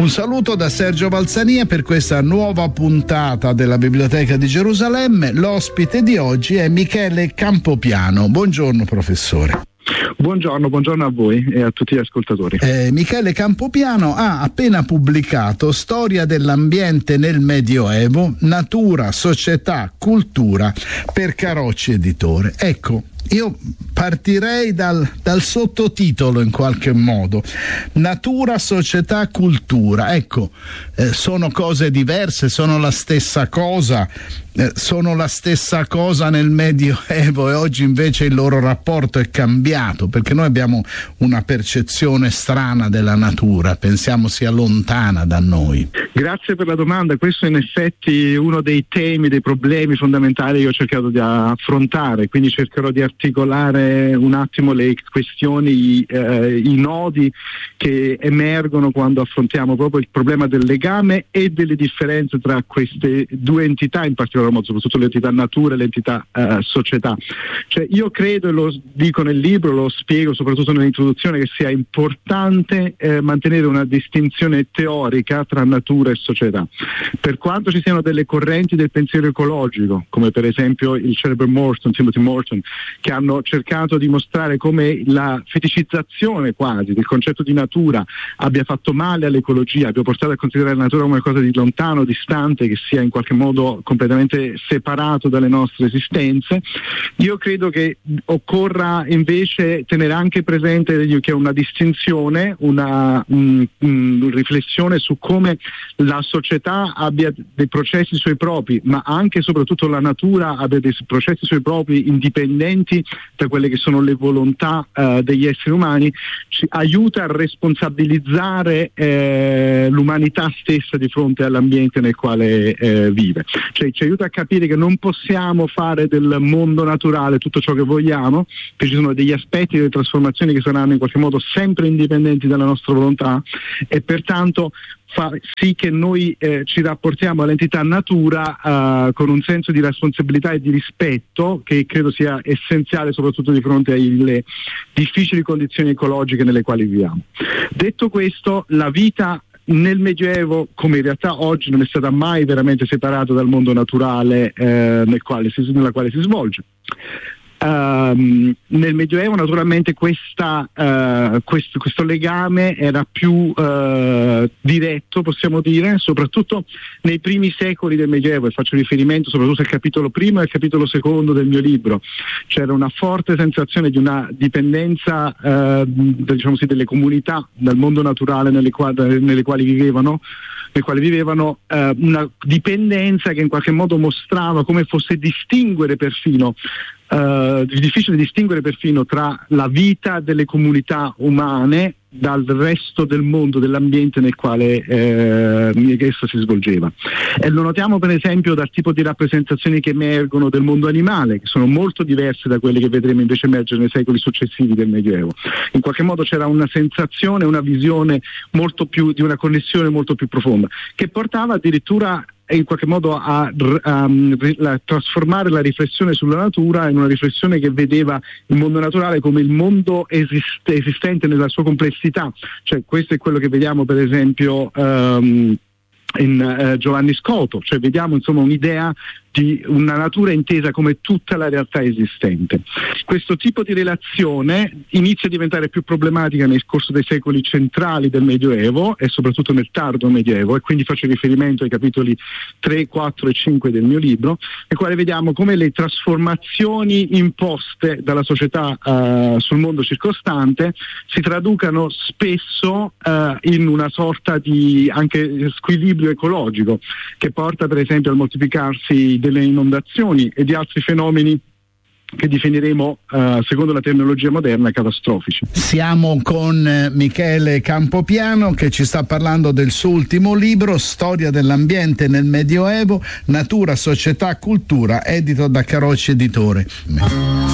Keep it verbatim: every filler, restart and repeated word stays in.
Un saluto da Sergio Valsania per questa nuova puntata della Biblioteca di Gerusalemme. L'ospite di oggi è Michele Campopiano. Buongiorno professore. Buongiorno, buongiorno a voi e a tutti gli ascoltatori. Eh, Michele Campopiano ha appena pubblicato Storia dell'ambiente nel Medioevo, natura, società, cultura per Carocci Editore. Ecco, io partirei dal, dal sottotitolo in qualche modo. Natura, società, cultura. Ecco, eh, sono cose diverse, sono la stessa cosa, eh, sono la stessa cosa nel Medioevo e oggi invece il loro rapporto è cambiato, perché noi abbiamo una percezione strana della natura, pensiamo sia lontana da noi. Grazie per la domanda, questo è in effetti uno dei temi, dei problemi fondamentali che ho cercato di affrontare, quindi cercherò di articolare un attimo le questioni, eh, i nodi che emergono quando affrontiamo proprio il problema del legame e delle differenze tra queste due entità, in particolar modo soprattutto l'entità natura e l'entità eh, società. Cioè io credo, e lo dico nel libro, lo spiego soprattutto nell'introduzione, che sia importante eh, mantenere una distinzione teorica tra natura e società. Per quanto ci siano delle correnti del pensiero ecologico, come per esempio il celebre Morton, Timothy Morton, che hanno cercato di mostrare come la feticizzazione quasi del concetto di natura abbia fatto male all'ecologia, abbia portato a considerare la natura come qualcosa di lontano, distante, che sia in qualche modo completamente separato dalle nostre esistenze. Io credo che occorra invece tenere anche presente che è una distinzione, una um, um, riflessione su come la società abbia dei processi suoi propri, ma anche e soprattutto la natura abbia dei processi suoi propri indipendenti da quelle che sono le volontà uh, degli esseri umani, ci aiuta a responsabilizzare eh, l'umanità stessa di fronte all'ambiente nel quale eh, vive. Cioè ci aiuta a capire che non possiamo fare del mondo naturale tutto ciò che vogliamo, che ci sono degli aspetti delle trasformazioni che saranno in qualche modo sempre indipendenti dalla nostra volontà e pertanto fa sì che noi eh, ci rapportiamo all'entità natura uh, con un senso di responsabilità e di rispetto che credo sia essenziale soprattutto di fronte alle difficili condizioni ecologiche nelle quali viviamo. Detto questo, la vita nel Medioevo, come in realtà oggi, non è stata mai veramente separata dal mondo naturale eh, nel quale si, nella quale si svolge. Um, nel Medioevo naturalmente questa, uh, questo, questo legame era più uh, diretto, possiamo dire, soprattutto nei primi secoli del Medioevo, e faccio riferimento soprattutto al capitolo primo e al capitolo secondo del mio libro. C'era una forte sensazione di una dipendenza uh, diciamo così, delle comunità dal mondo naturale nelle quali, nelle quali vivevano nel quale vivevano eh, una dipendenza che in qualche modo mostrava come fosse distinguere perfino Uh, difficile distinguere perfino tra la vita delle comunità umane dal resto del mondo, dell'ambiente nel quale eh, essa si svolgeva. E lo notiamo per esempio dal tipo di rappresentazioni che emergono del mondo animale, che sono molto diverse da quelle che vedremo invece emergere nei secoli successivi del Medioevo. In qualche modo c'era una sensazione, una visione molto più di una connessione molto più profonda, che portava addirittura in qualche modo a, a, a trasformare la riflessione sulla natura in una riflessione che vedeva il mondo naturale come il mondo esiste, esistente nella sua complessità. Cioè questo è quello che vediamo per esempio um, in uh, Giovanni Scoto, cioè vediamo insomma un'idea di una natura intesa come tutta la realtà esistente. Questo tipo di relazione inizia a diventare più problematica nel corso dei secoli centrali del Medioevo e soprattutto nel tardo Medioevo, e quindi faccio riferimento ai capitoli tre, quattro e cinque del mio libro, nel quale vediamo come le trasformazioni imposte dalla società uh, sul mondo circostante si traducano spesso uh, in una sorta di anche squilibrio ecologico che porta per esempio al moltiplicarsi delle inondazioni e di altri fenomeni che definiremo, uh, secondo la terminologia moderna, catastrofici. Siamo con Michele Campopiano che ci sta parlando del suo ultimo libro, Storia dell'ambiente nel Medioevo, natura, società, cultura, edito da Carocci Editore.